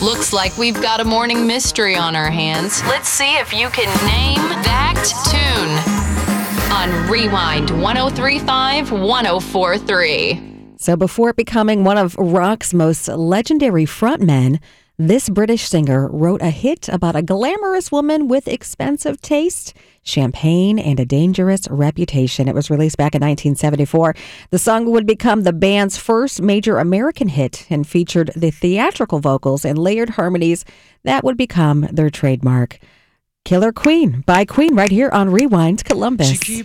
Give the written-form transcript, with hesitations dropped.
Looks like we've got a morning mystery on our hands. Let's see if you can name that tune on Rewind 103.5 104.3. So before becoming one of rock's most legendary frontmen, this British singer wrote a hit about a glamorous woman with expensive taste, champagne, and a dangerous reputation. It was released back in 1974. The song would become the band's first major American hit and featured the theatrical vocals and layered harmonies that would become their trademark. Killer Queen by Queen right here on Rewind Columbus.